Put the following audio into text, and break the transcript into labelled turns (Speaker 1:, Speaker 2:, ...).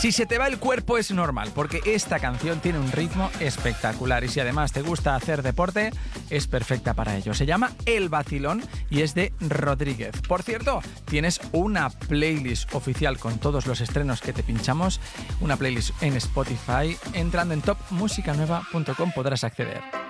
Speaker 1: Si se te va el cuerpo es normal, porque esta canción tiene un ritmo espectacular y si además te gusta hacer deporte, es perfecta para ello. Se llama El Vacilón y es de Rodríguez. Por cierto, tienes una playlist oficial con todos los estrenos que te pinchamos, una playlist en Spotify. Entrando en topmusicanueva.com podrás acceder.